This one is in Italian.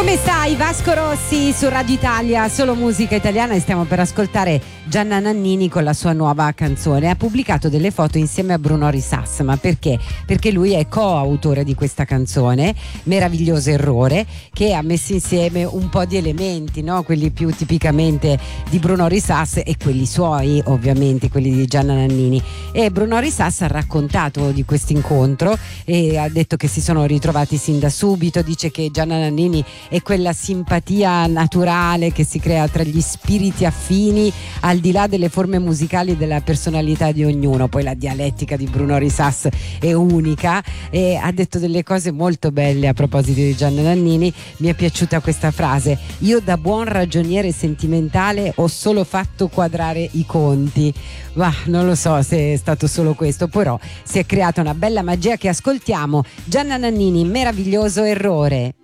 Come stai? Vasco Rossi su Radio Italia, solo musica italiana, e stiamo per ascoltare Gianna Nannini con la sua nuova canzone. Ha pubblicato delle foto insieme a Bruno Risas, ma perché? Perché lui è coautore di questa canzone, Meraviglioso Errore, che ha messo insieme un po' di elementi, no? Quelli più tipicamente di Bruno Risas e quelli suoi, ovviamente, quelli di Gianna Nannini. E Bruno Risas ha raccontato di questo incontro e ha detto che si sono ritrovati sin da subito. Dice che Gianna Nannini è quella simpatia naturale che si crea tra gli spiriti affini, al di là delle forme musicali e della personalità di ognuno. Poi la dialettica di Bruno Risas è unica, e ha detto delle cose molto belle a proposito di Gianna Nannini. Mi è piaciuta questa frase: io da buon ragioniere sentimentale ho solo fatto quadrare i conti. Ma non lo so se è stato solo questo, però si è creata una bella magia che ascoltiamo. Gianna Nannini, Meraviglioso Errore.